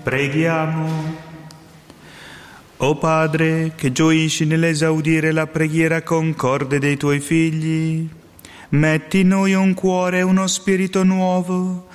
Preghiamo. O Padre, che gioisci nell'esaudire la preghiera concorde dei Tuoi figli, metti in noi un cuore e uno spirito nuovo,